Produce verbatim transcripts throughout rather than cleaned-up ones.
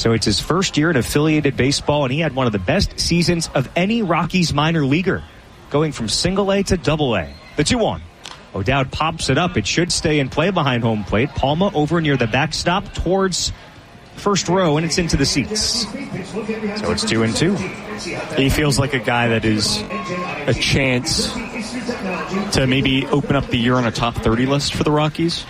So it's his first year in affiliated baseball, and he had one of the best seasons of any Rockies minor leaguer, going from single A to double A. The two one. O'Dowd pops it up. It should stay in play behind home plate. Palma over near the backstop towards first row, and it's into the seats. So it's two and two. He feels like a guy that is a chance to maybe open up the year on a top thirty list for the Rockies.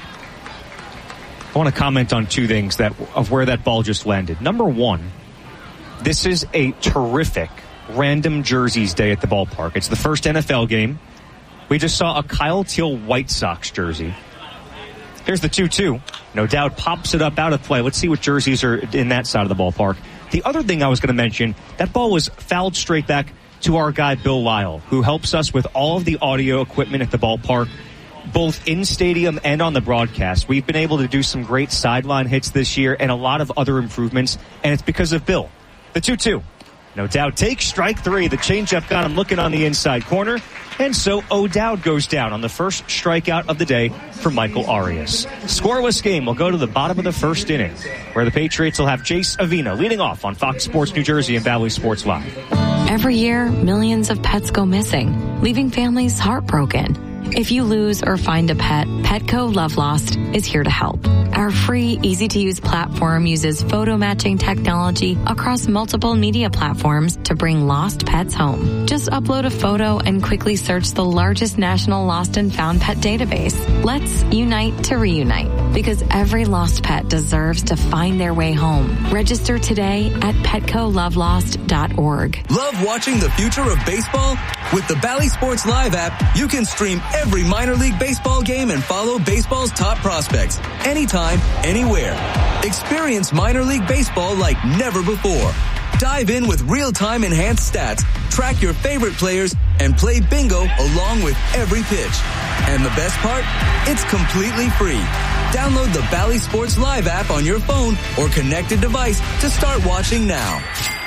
I want to comment on two things that of where that ball just landed. Number one, this is a terrific random jerseys day at the ballpark. It's the first N F L game. We just saw a Kyle Teal White Sox jersey. Here's the two two. No doubt pops it up out of play. Let's see what jerseys are in that side of the ballpark. The other thing I was going to mention, that ball was fouled straight back to our guy Bill Lyle, who helps us with all of the audio equipment at the ballpark, both in stadium and on the broadcast. We've been able to do some great sideline hits this year and a lot of other improvements, and it's because of Bill. The two two. No doubt takes strike three. The changeup got him looking on the inside corner. And so O'Dowd goes down on the first strikeout of the day for Michael Arias. Scoreless game. We'll go to the bottom of the first inning, where the Patriots will have Jace Avina leading off on Fox Sports New Jersey and Valley Sports Live. Every year, millions of pets go missing, leaving families heartbroken. If you lose or find a pet, Petco Love Lost is here to help. Our free, easy-to-use platform uses photo matching technology across multiple media platforms to bring lost pets home. Just upload a photo and quickly search the largest national lost and found pet database. Let's unite to reunite, because every lost pet deserves to find their way home. Register today at petco love lost dot org. Love watching the future of baseball? With the Bally Sports Live app, you can stream every minor league baseball game and follow baseball's top prospects anytime, anywhere. Experience minor league baseball like never before. Dive in with real-time enhanced stats, track your favorite players, and play bingo along with every pitch. And the best part? It's completely free. Download the Bally Sports Live app on your phone or connected device to start watching now.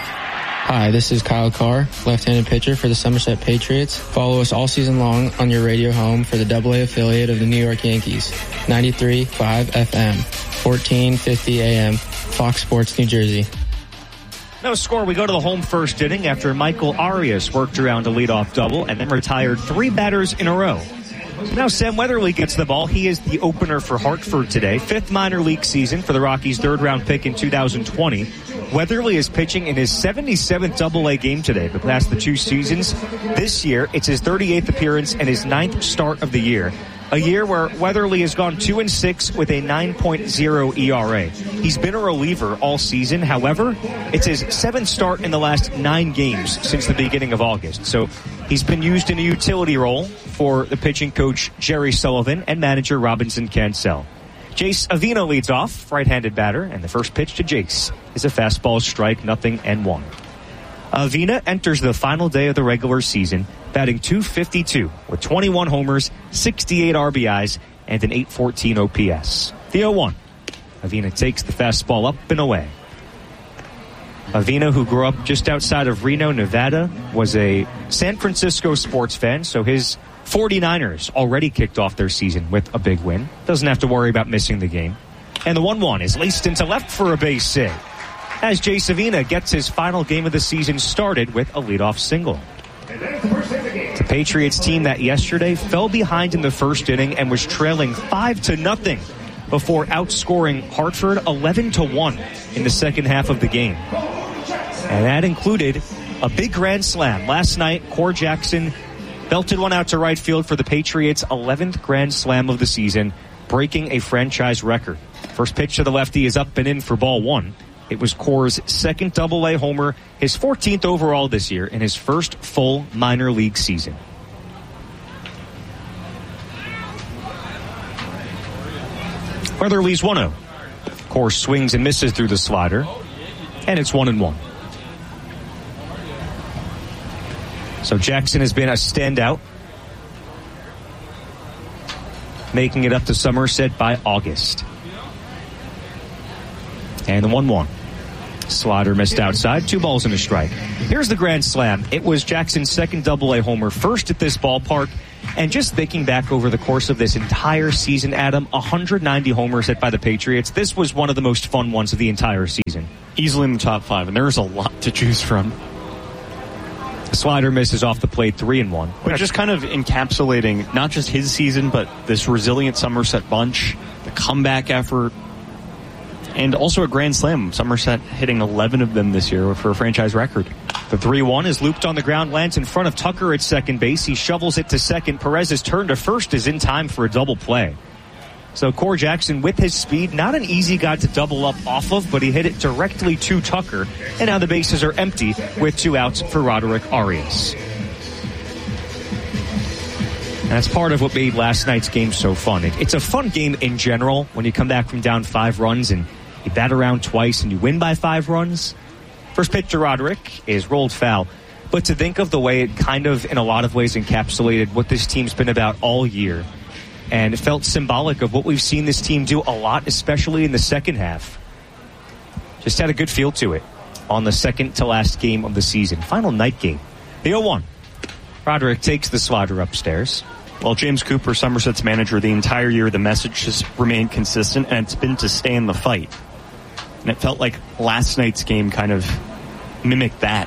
Hi, this is Kyle Carr, left-handed pitcher for the Somerset Patriots. Follow us all season long on your radio home for the double A affiliate of the New York Yankees. ninety-three point five F M, fourteen fifty A M, Fox Sports New Jersey. No score. We go to the home first inning after Michael Arias worked around a leadoff double and then retired three batters in a row. Now Sam Weatherly gets the ball. He is the opener for Hartford today. Fifth minor league season for the Rockies' third-round pick in two thousand twenty. Weatherly is pitching in his seventy-seventh double A game today. But past the two seasons, this year it's his thirty-eighth appearance and his ninth start of the year. A year where Weatherly has gone two and six with a nine point oh E R A. He's been a reliever all season. However, it's his seventh start in the last nine games since the beginning of August. So he's been used in a utility role for the pitching coach Jerry Sullivan and manager Robinson Cancel. Jace Avina leads off, right-handed batter, and the first pitch to Jace is a fastball strike, nothing and one. Avina enters the final day of the regular season batting two fifty-two with twenty-one homers, sixty-eight R B Is, and an eight fourteen O P S. The oh one. Avina takes the fastball up and away. Avina, who grew up just outside of Reno, Nevada, was a San Francisco sports fan, so his forty-niners already kicked off their season with a big win. Doesn't have to worry about missing the game. And the one one is laced into left for a base hit, as Jace Avina gets his final game of the season started with a leadoff single. The Patriots team that yesterday fell behind in the first inning and was trailing five to nothing before outscoring Hartford eleven to one in the second half of the game. And that included a big grand slam. Last night, Core Jackson belted one out to right field for the Patriots' eleventh grand slam of the season, breaking a franchise record. First pitch to the lefty is up and in for ball one. It was Core's second double A homer, his fourteenth overall this year, in his first full minor league season. Weatherly's one oh. Core swings and misses through the slider, and it's one and one. So Jackson has been a standout, making it up to Somerset by August. And the one one. Slider missed outside. Two balls and a strike. Here's the grand slam. It was Jackson's second double A homer, first at this ballpark. And just thinking back over the course of this entire season, Adam, one hundred ninety homers hit by the Patriots. This was one of the most fun ones of the entire season. easily in the top five, and there's a lot to choose from. The slider misses off the plate, three and one. But just kind of encapsulating not just his season, but this resilient Somerset bunch, the comeback effort, and also a grand slam. Somerset hitting eleven of them this year for a franchise record. The three one is looped on the ground, lands in front of Tucker at second base. He shovels it to second. Perez's turn to first is in time for a double play. So Core Jackson, with his speed, not an easy guy to double up off of, but he hit it directly to Tucker. And now the bases are empty with two outs for Roderick Arias. And that's part of what made last night's game so fun. It, it's a fun game in general when you come back from down five runs and you bat around twice and you win by five runs. First pitch to Roderick is rolled foul. But to think of the way it kind of, in a lot of ways, encapsulated what this team's been about all year, and it felt symbolic of what we've seen this team do a lot, especially in the second half. Just had a good feel to it on the second to last game of the season. Final night game. The oh one. Roderick takes the slider upstairs. Well, James Cooper, Somerset's manager, the entire year, the message has remained consistent, and it's been to stay in the fight. And it felt like last night's game kind of mimicked that.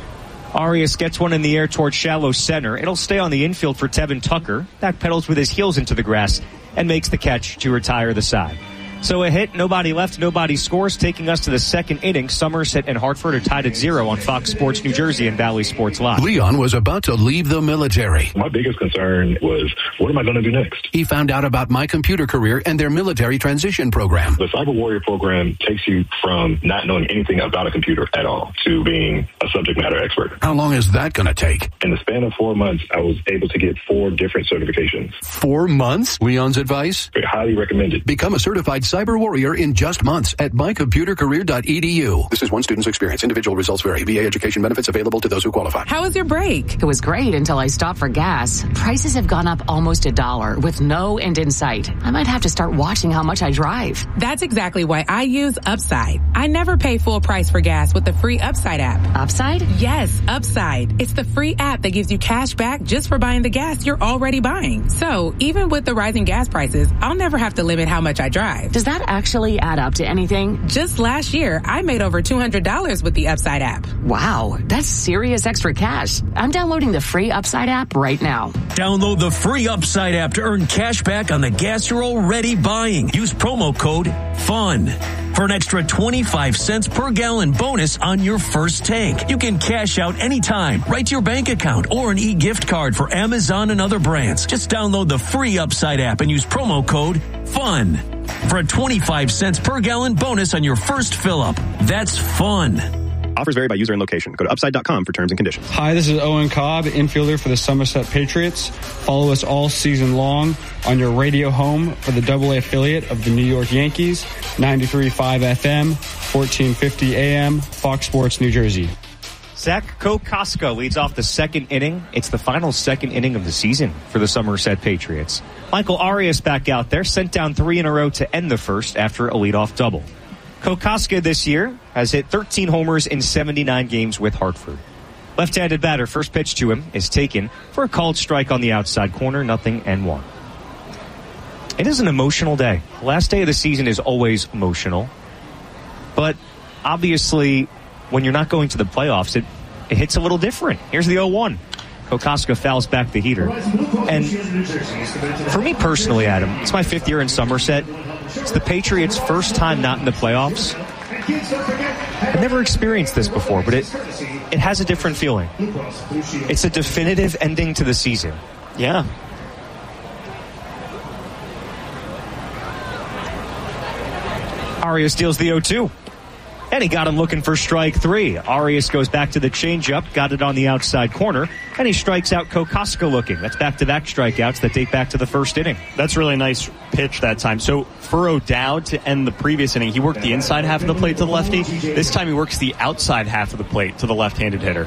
Arias gets one in the air towards shallow center. It'll stay on the infield for Tevin Tucker. Backpedals with his heels into the grass and makes the catch to retire the side. So a hit, nobody left, nobody scores, taking us to the second inning. Somerset and Hartford are tied at zero on Fox Sports New Jersey and Valley Sports Live. Leon was about to leave the military. My biggest concern was, what am I going to do next? He found out about My Computer Career and their military transition program. The Cyber Warrior program takes you from not knowing anything about a computer at all to being a subject matter expert. How long is that going to take? In the span of four months, I was able to get four different certifications. Four months? Leon's advice? I highly recommend it. Become a certified Cyber Warrior in just months at my computer career dot e d u. This is one student's experience. Individual results vary. V A education benefits available to those who qualify. How was your break? It was great until I stopped for gas. Prices have gone up almost a dollar with no end in sight. I might have to start watching how much I drive. That's exactly why I use Upside. I never pay full price for gas with the free Upside app. Upside? Yes, Upside. It's the free app that gives you cash back just for buying the gas you're already buying. So even with the rising gas prices, I'll never have to limit how much I drive. Does that actually add up to anything? Just last year, I made over two hundred dollars with the Upside app. Wow, that's serious extra cash. I'm downloading the free Upside app right now. Download the free Upside app to earn cash back on the gas you're already buying. Use promo code FUN for an extra twenty-five cents per gallon bonus on your first tank. You can cash out anytime, right to your bank account, or an e-gift card for Amazon and other brands. Just download the free Upside app and use promo code FUN for a twenty-five cents per gallon bonus on your first fill-up. That's fun. Offers vary by user and location. Go to upside dot com for terms and conditions. Hi, this is Owen Cobb, infielder for the Somerset Patriots. Follow us all season long on your radio home for the double A affiliate of the New York Yankees, ninety-three point five F M, fourteen fifty A M, Fox Sports New Jersey. Zach Kokoska leads off the second inning. It's the final second inning of the season for the Somerset Patriots. Michael Arias back out there, sent down three in a row to end the first after a leadoff double. Kokoska this year has hit thirteen homers in seventy-nine games with Hartford. Left-handed batter, first pitch to him is taken for a called strike on the outside corner, nothing and one. It is an emotional day. The last day of the season is always emotional. But obviously, when you're not going to the playoffs, it, it hits a little different. Here's the oh one. Kokoska fouls back the heater. And for me personally, Adam, it's my fifth year in Somerset. It's the Patriots' first time not in the playoffs. I've never experienced this before, but it it has a different feeling. It's a definitive ending to the season. Yeah. Arias steals the oh two. And he got him looking for strike three. Arias goes back to the changeup, got it on the outside corner, and he strikes out Kokoska looking. That's back-to-back strikeouts that date back to the first inning. That's a really nice pitch that time. So for O'Dowd to end the previous inning, he worked the inside half of the plate to the lefty. This time he works the outside half of the plate to the left-handed hitter.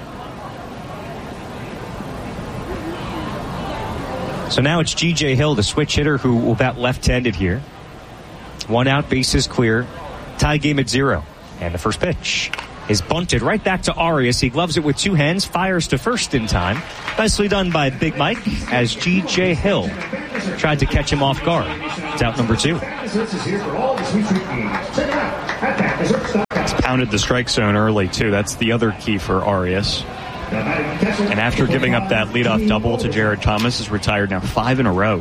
So now it's G J Hill, the switch hitter, who will bat left-handed here. One out, bases clear. Tie game at zero. And the first pitch is bunted right back to Arias. He gloves it with two hands, fires to first in time. Nicely done by Big Mike as G J Hill tried to catch him off guard. It's out number two. It's pounded the strike zone early, too. That's the other key for Arias. And after giving up that leadoff double to Jared Thomas, is retired now five in a row.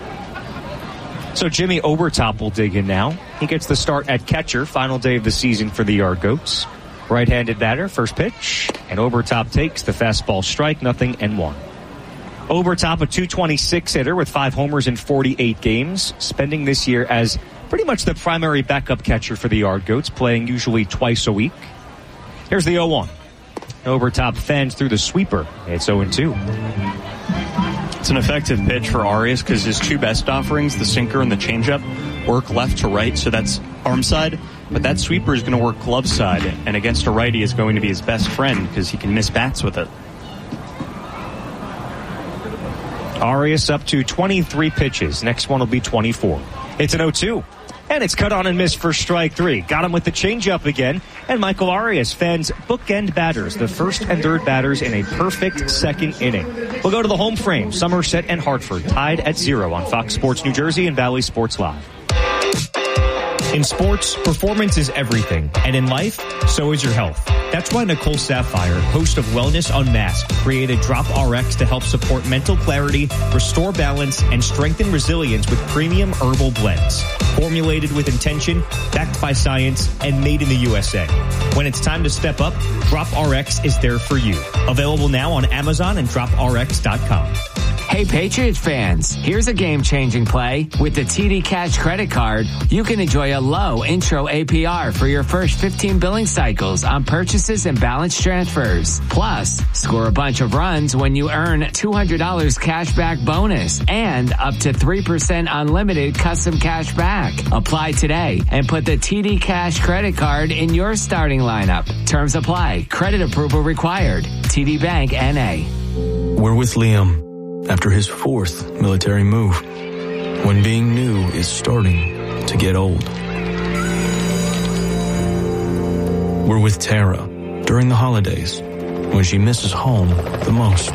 So Jimmy Obertop will dig in now. He gets the start at catcher, final day of the season for the Yard Goats. Right-handed batter, first pitch, and Obertop takes the fastball strike, nothing and one. Obertop, a two twenty-six hitter with five homers in forty-eight games, spending this year as pretty much the primary backup catcher for the Yard Goats, playing usually twice a week. Here's the oh one. Obertop fans through the sweeper. It's oh and two. It's an effective pitch for Arias because his two best offerings, the sinker and the changeup, work left to right, so that's arm side. But that sweeper is going to work glove side, and against a righty is going to be his best friend because he can miss bats with it. Arias up to twenty-three pitches. Next one will be twenty-four. It's an oh two. And it's cut on and missed for strike three. Got him with the changeup again. And Michael Arias fans bookend batters, the first and third batters in a perfect second inning. We'll go to the home frame. Somerset and Hartford tied at zero on Fox Sports New Jersey and Valley Sports Live. In sports, performance is everything. And in life, so is your health. That's why Nicole Sapphire, host of Wellness Unmasked, created Drop R X to help support mental clarity, restore balance, and strengthen resilience with premium herbal blends. Formulated with intention, backed by science, and made in the U S A. When it's time to step up, Drop R X is there for you. Available now on Amazon and drop R X dot com. Hey Patriots fans, here's a game-changing play. With the T D Cash credit card, you can enjoy a low intro A P R for your first fifteen billing cycles on purchases and balance transfers. Plus, score a bunch of runs when you earn two hundred dollars cash back bonus and up to three percent unlimited custom cash back. Apply today and put the T D Cash credit card in your starting lineup. Terms apply. Credit approval required. T D Bank N A. We're with Liam after his fourth military move, when being new is starting to get old. We're with Tara during the holidays, when she misses home the most.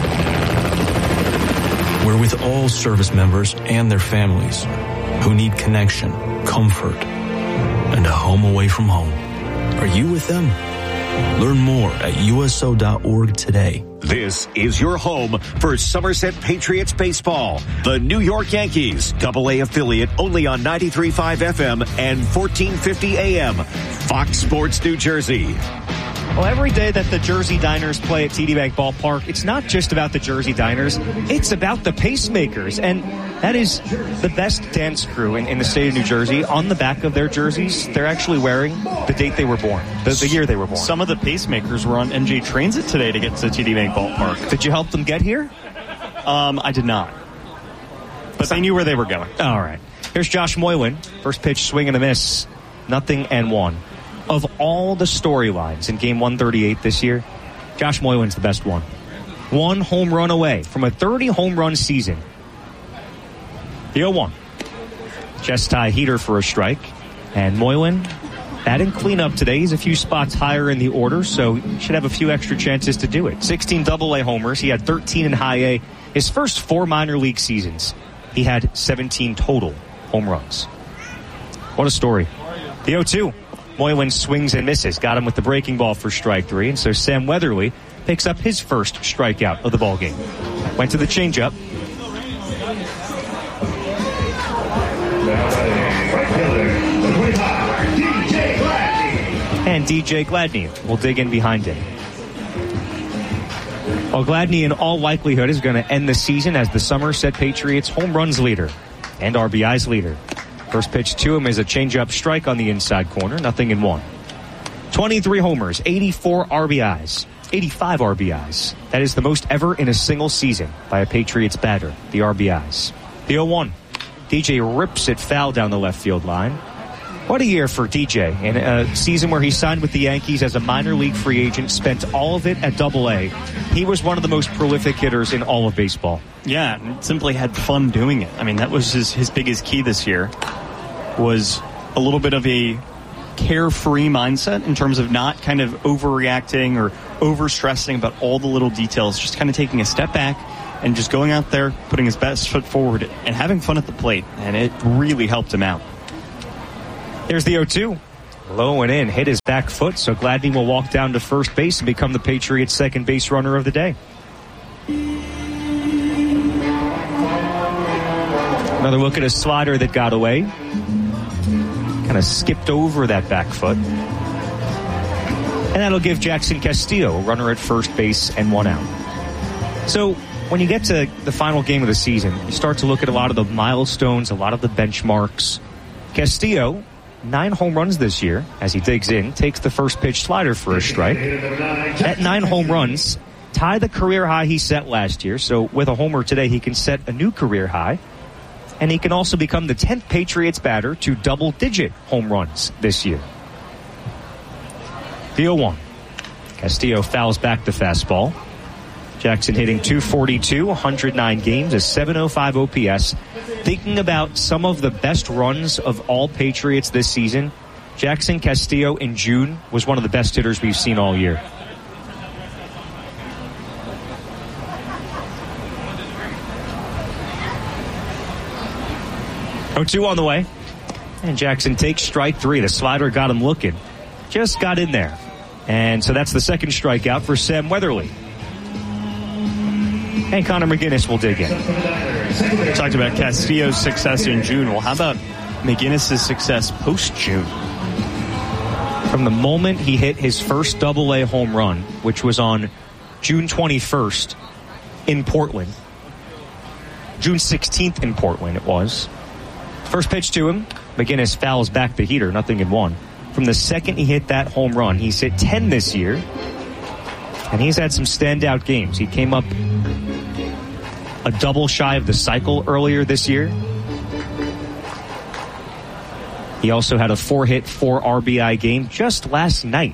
We're with all service members and their families who need connection, comfort, and a home away from home. Are you with them? Learn more at U S O dot org today. This is your home for Somerset Patriots baseball. The New York Yankees, double A affiliate, only on ninety-three point five F M and fourteen fifty A M. Fox Sports New Jersey. Well, every day that the Jersey Diners play at T D Bank Ballpark, it's not just about the Jersey Diners, it's about the Pacemakers. And that is the best dance crew in, in the state of New Jersey. On the back of their jerseys, they're actually wearing the date they were born, the, the year they were born. Some of the Pacemakers were on M J Transit today to get to T D Bank Ballpark. Did you help them get here? Um, I did not. But they knew where they were going. All right. Here's Josh Moylan. First pitch, swing and a miss. Nothing and one. Of all the storylines in game one thirty-eight this year, Josh Moylan's the best one. One home run away from a thirty home run season. The oh one. Chest tie heater for a strike. And Moylan batting cleanup today. He's a few spots higher in the order, so should have a few extra chances to do it. sixteen double A homers. He had thirteen in high A. His first four minor league seasons, he had seventeen total home runs. What a story. The oh two. Moylan swings and misses. Got him with the breaking ball for strike three. And so Sam Weatherly picks up his first strikeout of the ballgame. Went to the changeup. And D J Gladney will dig in behind him. Well, Gladney in all likelihood is going to end the season as the Somerset Patriots home runs leader and R B Is leader. First pitch to him is a changeup strike on the inside corner. Nothing in one. twenty-three homers, eighty-four R B Is, eighty-five R B Is. That is the most ever in a single season by a Patriots batter, the R B Is. The oh one. D J rips it foul down the left field line. What a year for D J. In a season where he signed with the Yankees as a minor league free agent, spent all of it at double A. He was one of the most prolific hitters in all of baseball. Yeah, and simply had fun doing it. I mean, that was his, his biggest key this year, was a little bit of a carefree mindset in terms of not kind of overreacting or overstressing about all the little details, just kind of taking a step back and just going out there, putting his best foot forward and having fun at the plate. And it really helped him out. Here's the oh two. low and in, hit his back foot, so Gladney will walk down to first base and become the Patriots' second base runner of the day. Another look at a slider that got away. Kind of skipped over that back foot. And that'll give Jackson Castillo a runner at first base and one out. So when you get to the final game of the season, you start to look at a lot of the milestones, a lot of the benchmarks. Castillo, nine home runs this year as he digs in, takes the first pitch slider for a strike. At nine home runs, tie the career high he set last year. So with a homer today, he can set a new career high. And he can also become the tenth Patriots batter to double-digit home runs this year. The oh one. Castillo fouls back the fastball. Jackson hitting two forty-two, one hundred nine games, a seven oh five O P S. Thinking about some of the best runs of all Patriots this season, Jackson Castillo in June was one of the best hitters we've seen all year. oh two on the way. And Jackson takes strike three. The slider got him looking. Just got in there. And so that's the second strikeout for Sam Weatherly. And Connor McGinnis will dig in. We talked about Castillo's success in June. Well, how about McGinnis' success post-June? From the moment he hit his first double-A home run, which was on June twenty-first in Portland. June sixteenth in Portland it was. First pitch to him, McGinnis fouls back the heater, nothing in one. From the second he hit that home run, he's hit ten this year. And he's had some standout games. He came up a double shy of the cycle earlier this year. He also had a four-hit, four R B I game just last night.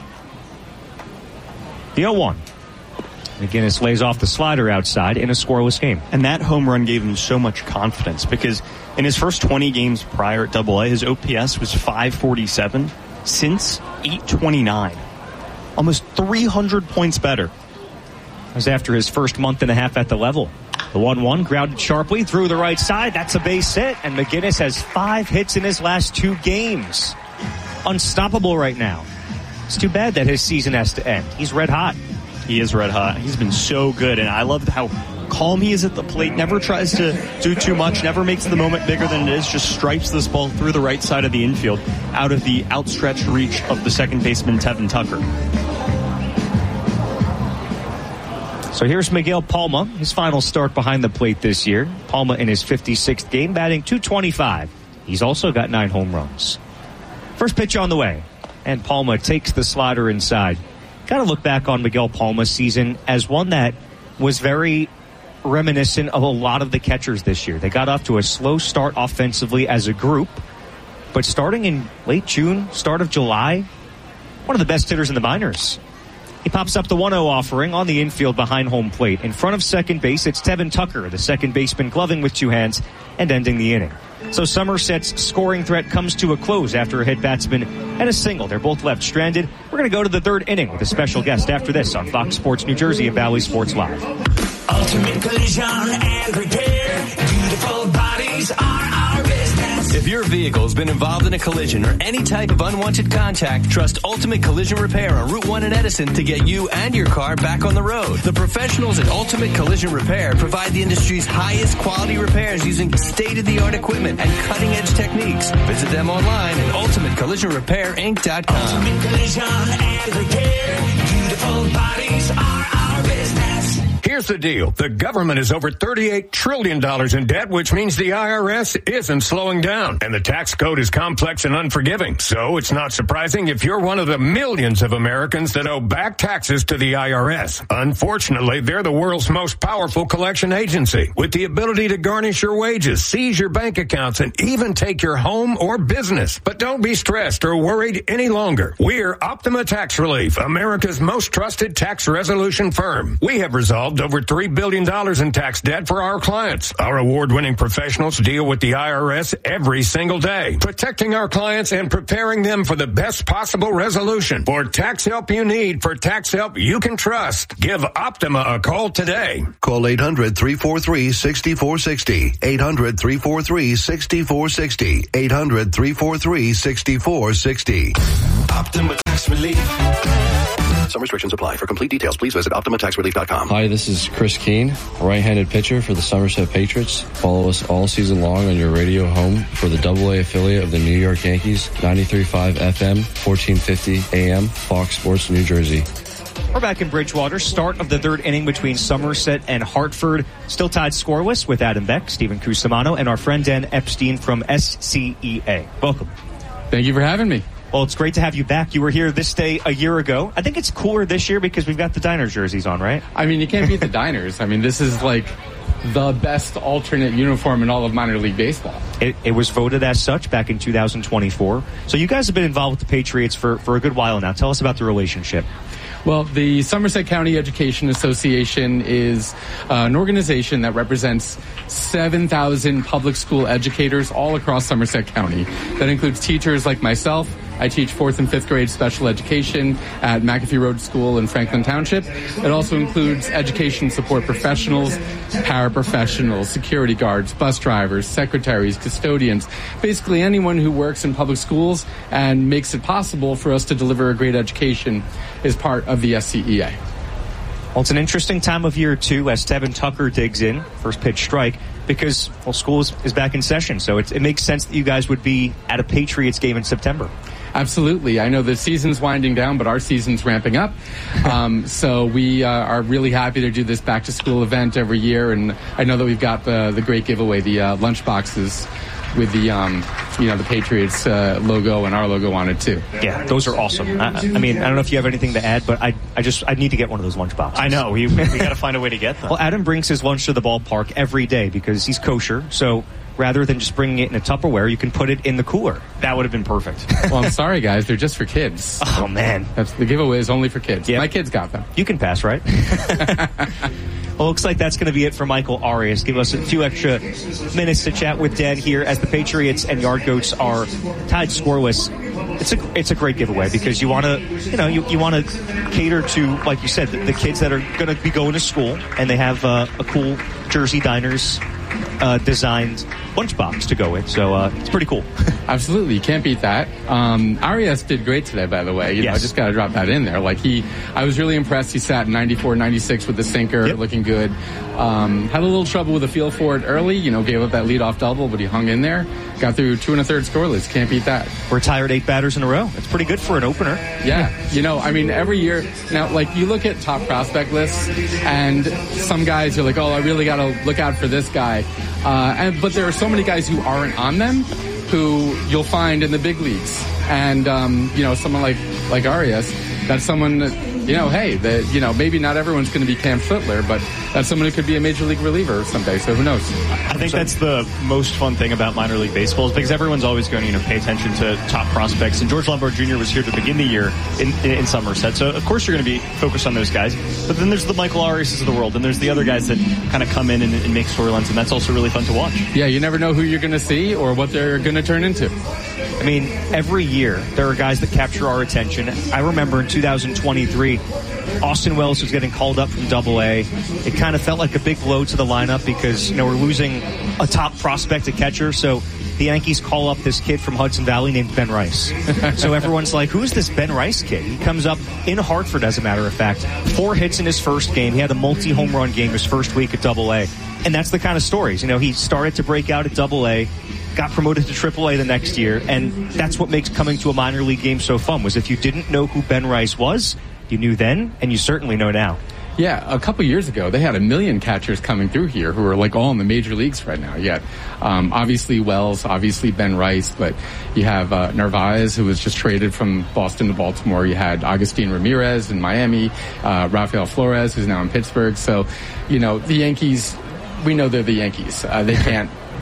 The oh one. McGinnis lays off the slider outside in a scoreless game. And that home run gave him so much confidence because in his first twenty games prior at double A, his O P S was five forty-seven since eight twenty-nine. Almost three hundred points better. That was after his first month and a half at the level. The one one grounded sharply through the right side. That's a base hit. And McGinnis has five hits in his last two games. Unstoppable right now. It's too bad that his season has to end. He's red hot. He is red hot. He's been so good. And I love how calm he is at the plate. Never tries to do too much. Never makes the moment bigger than it is. Just stripes this ball through the right side of the infield out of the outstretched reach of the second baseman, Tevin Tucker. So here's Miguel Palma, his final start behind the plate this year. Palma in his fifty-sixth game, batting two twenty-five. He's also got nine home runs. First pitch on the way, and Palma takes the slider inside. Got to look back on Miguel Palma's season as one that was very reminiscent of a lot of the catchers this year. They got off to a slow start offensively as a group, but starting in late June, start of July, one of the best hitters in the minors. He pops up the one oh offering on the infield behind home plate. In front of second base, it's Tevin Tucker, the second baseman, gloving with two hands and ending the inning. So Somerset's scoring threat comes to a close after a hit batsman and a single. They're both left stranded. We're going to go to the third inning with a special guest after this on Fox Sports New Jersey and Bally Sports Live. Ultimate Collision and Repair. Beautiful bodies are our business. If your vehicle's been involved in a collision or any type of unwanted contact, trust Ultimate Collision Repair on Route one in Edison to get you and your car back on the road. The professionals at Ultimate Collision Repair provide the industry's highest quality repairs using state-of-the-art equipment and cutting-edge techniques. Visit them online at ultimate collision repair inc dot com. Ultimate Collision and Repair. Beautiful bodies are our business. Here's the deal. The government is over thirty-eight trillion dollars in debt, which means the I R S isn't slowing down. And the tax code is complex and unforgiving. So it's not surprising if you're one of the millions of Americans that owe back taxes to the I R S. Unfortunately, they're the world's most powerful collection agency with the ability to garnish your wages, seize your bank accounts, and even take your home or business. But don't be stressed or worried any longer. We're Optima Tax Relief, America's most trusted tax resolution firm. We have resolved over three billion dollars in tax debt for our clients. Our award-winning professionals deal with the I R S every single day, protecting our clients and preparing them for the best possible resolution. For tax help you need, for tax help you can trust, give Optima a call today. Call eight hundred, three four three, six four six zero. eight hundred, three four three, six four six zero. eight hundred, three four three, six four six zero. Optima Tax Relief. Some restrictions apply. For complete details, please visit Optima Tax Relief dot com. Hi, this is Chris Keene, right-handed pitcher for the Somerset Patriots. Follow us all season long on your radio home for the double A affiliate of the New York Yankees, ninety-three point five F M, fourteen fifty A M, Fox Sports, New Jersey. We're back in Bridgewater. Start of the third inning between Somerset and Hartford. Still tied scoreless with Adam Beck, Stephen Cusimano, and our friend Dan Epstein from S C E A. Welcome. Thank you for having me. Well, it's great to have you back. You were here this day a year ago. I think it's cooler this year because we've got the Diners jerseys on, right? I mean, you can't beat the Diners. I mean, this is like the best alternate uniform in all of minor league baseball. It, it was voted as such back in two thousand twenty-four. So you guys have been involved with the Patriots for, for a good while now. Tell us about the relationship. Well, the Somerset County Education Association is uh, an organization that represents seven thousand public school educators all across Somerset County. That includes teachers like myself. I teach fourth and fifth grade special education at McAfee Road School in Franklin Township. It also includes education support professionals, paraprofessionals, security guards, bus drivers, secretaries, custodians, basically anyone who works in public schools and makes it possible for us to deliver a great education is part of the S C E A. Well, it's an interesting time of year, too, as Tevin Tucker digs in, first pitch strike, because, well, school is, is back in session. So it, it makes sense that you guys would be at a Patriots game in September. Absolutely. I know the season's winding down, but our season's ramping up. Um, so we uh, are really happy to do this back-to-school event every year. And I know that we've got the, the great giveaway, the uh, lunch boxes with the, um, you know, the Patriots uh, logo and our logo on it, too. Yeah, those are awesome. I, I mean, I don't know if you have anything to add, but I I just I need to get one of those lunch boxes. I know. We, we got to find a way to get them. Well, Adam brings his lunch to the ballpark every day because he's kosher. So rather than just bringing it in a Tupperware, you can put it in the cooler. That would have been perfect. Well, I'm sorry, guys. They're just for kids. Oh, man. That's, the giveaway is only for kids. Yep. My kids got them. You can pass, right? Well, looks like that's going to be it for Michael Arias. Give us a few extra minutes to chat with Dan here as the Patriots and Yard Goats are tied scoreless. It's a it's a great giveaway because you want to you know you, you want to cater to, like you said, the, the kids that are going to be going to school and they have uh, a cool Jersey Diners uh, designed lunchbox to go with. So uh, it's pretty cool. Absolutely, you can't beat that. Um, Arias did great today, by the way. You yes. know, I just got to drop that in there. Like he, I was really impressed. He sat ninety-four, ninety-six with the sinker, yep. looking good. Um, had a little trouble with the feel for it early. You know, gave up that leadoff double, but he hung in there. Got through two and a third scoreless. Can't beat that. Retired eight batters in a row. It's pretty good for an opener. Yeah, you know, I mean, every year now, like you look at top prospect lists, and some guys are like, oh, I really got to look out for this guy. Uh, and, but there are so many guys who aren't on them who you'll find in the big leagues. And, um, you know, someone like, like Arias, that's someone that, you know, hey, that, you know, maybe not everyone's going to be Cam Fittler, but that's someone who could be a major league reliever someday. So who knows? I think so, that's the most fun thing about minor league baseball is because everyone's always going to, you know, pay attention to top prospects. And George Lombard Junior was here to begin the year in, in, in Somerset. So, of course, you're going to be focused on those guys. But then there's the Michael Arias of the world. And there's the other guys that kind of come in and, and make storylines. And that's also really fun to watch. Yeah, you never know who you're going to see or what they're going to turn into. I mean, every year there are guys that capture our attention. I remember in two thousand twenty-three, Austin Wells was getting called up from Double A. It kind of felt like a big blow to the lineup because, you know, we're losing a top prospect at catcher. So the Yankees call up this kid from Hudson Valley named Ben Rice. So everyone's like, who's this Ben Rice kid? He comes up in Hartford, as a matter of fact. Four hits in his first game. He had a multi-home run game his first week at Double A. And that's the kind of stories. You know, he started to break out at Double A, got promoted to Triple A the next year, and that's what makes coming to a minor league game so fun, was if you didn't know who Ben Rice was, you knew then, and you certainly know now. Yeah, a couple years ago, they had a million catchers coming through here who are like all in the major leagues right now. Yet, um, obviously Wells, obviously Ben Rice, but you have uh, Narvaez, who was just traded from Boston to Baltimore. You had Agustin Ramirez in Miami, uh, Rafael Flores, who's now in Pittsburgh. So, you know, the Yankees, we know they're the Yankees. Uh, they can't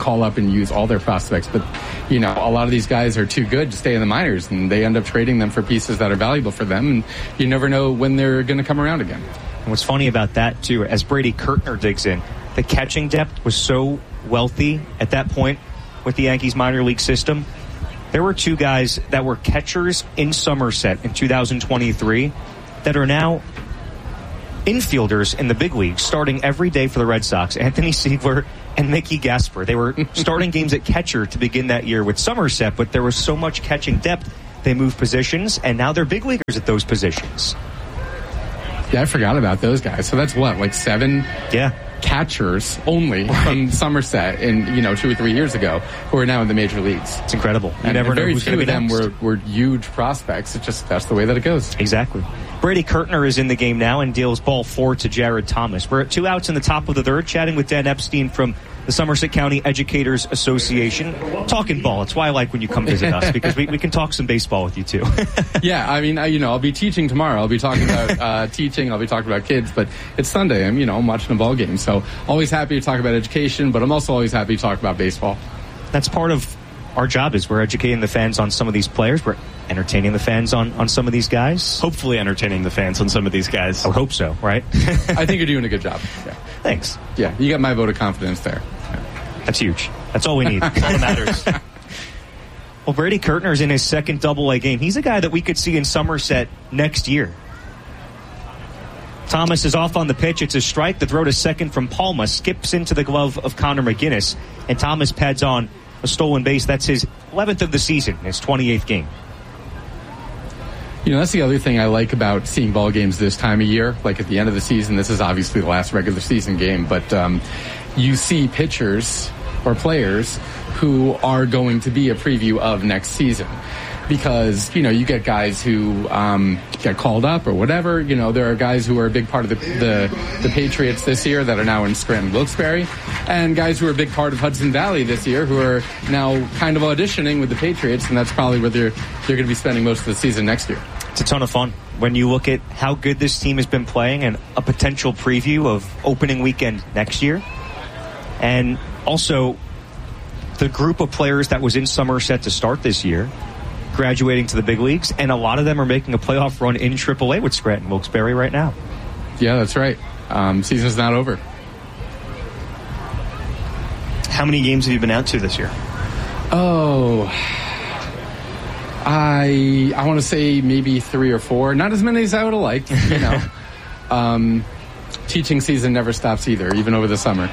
call up and use all their prospects. But, you know, a lot of these guys are too good to stay in the minors, and they end up trading them for pieces that are valuable for them, and you never know when they're going to come around again. And what's funny about that, too, as Brady Kirtner digs in, the catching depth was so wealthy at that point with the Yankees minor league system. There were two guys that were catchers in Somerset in two thousand twenty-three that are now infielders in the big leagues, starting every day for the Red Sox. Anthony Siegler and Mickey Gasper. They were starting games at catcher to begin that year with Somerset, but there was so much catching depth, they moved positions, and now they're big leaguers at those positions. Yeah, I forgot about those guys. So that's what, like seven yeah. catchers only right. from Somerset in, you know, two or three years ago who are now in the major leagues. It's incredible. You and never know very who's few going to of be them next. were, were huge prospects. It's just, that's the way that it goes. Exactly. Brady Kirtner is in the game now and deals ball four to Jared Thomas. We're at two outs in the top of the third, chatting with Dan Epstein from the Somerset County Educators Association. Talking ball. It's why I like when you come visit us, because we, we can talk some baseball with you, too. Yeah, I mean, I, you know, I'll be teaching tomorrow. I'll be talking about uh, teaching. I'll be talking about kids, but it's Sunday. I'm, you know, I'm watching a ball game. So always happy to talk about education, but I'm also always happy to talk about baseball. That's part of our job, is we're educating the fans on some of these players. We're entertaining the fans on, on some of these guys. Hopefully entertaining the fans on some of these guys. I would hope so, right? I think you're doing a good job. Yeah. Thanks. Yeah, you got my vote of confidence there. That's huge. That's all we need. That's all that matters. Well, Brady Kirtner's in his second double-A game. He's a guy that we could see in Somerset next year. Thomas is off on the pitch. It's a strike. The throw to second from Palma skips into the glove of Connor McGinnis, and Thomas pads on a stolen base. That's his eleventh of the season, his twenty-eighth game. You know, that's the other thing I like about seeing ball games this time of year. Like at the end of the season, this is obviously the last regular season game, but um, you see pitchers or players who are going to be a preview of next season. Because, you know, you get guys who um, get called up or whatever. You know, there are guys who are a big part of the, the, the Patriots this year that are now in Scranton Wilkes-Barre, and guys who are a big part of Hudson Valley this year who are now kind of auditioning with the Patriots, and that's probably where they're, they're going to be spending most of the season next year. It's a ton of fun when you look at how good this team has been playing and a potential preview of opening weekend next year. And also the group of players that was in Somerset to start this year graduating to the big leagues, and a lot of them are making a playoff run in triple A with Scranton Wilkes-Barre right now. Yeah, that's right. Um, season's not over. How many games have you been out to this year? Oh, I I want to say maybe three or four. Not as many as I would have liked, you know. um, teaching season never stops either, even over the summer.